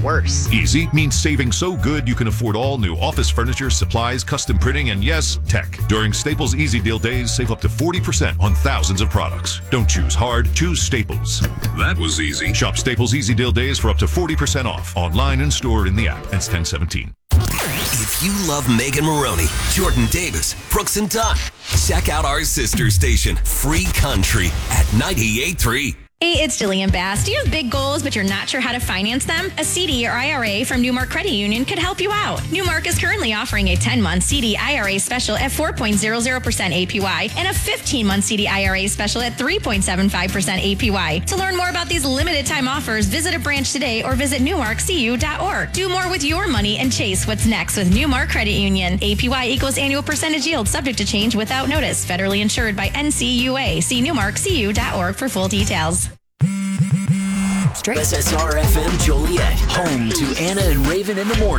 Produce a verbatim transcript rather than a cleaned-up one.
worse. Easy means saving so good you can afford all new office furniture, supplies, custom printing, and yes, tech. During Staples Easy Deal Days, save up to forty percent on thousands of products. Don't choose hard, choose Staples. That was easy. Shop Staples Easy Deal Days for up to forty percent off, online and stored in the app. It's ten seventeen. If you love Megan Maroney, Jordan Davis, Brooks and Dunn, check out our sister station, Free Country, at ninety-eight point three. Hey, it's Jillian Bass. Do you have big goals, but you're not sure how to finance them? A C D or I R A from Newmark Credit Union could help you out. Newmark is currently offering a ten-month C D I R A special at four point zero zero percent A P Y and a fifteen-month C D I R A special at three point seven five percent A P Y. To learn more about these limited-time offers, visit a branch today or visit newmark c u dot org. Do more with your money and chase what's next with Newmark Credit Union. A P Y equals annual percentage yield subject to change without notice. Federally insured by N C U A. See newmark c u dot org for full details. S S R F M Joliet, home to Anna and Raven in the morning.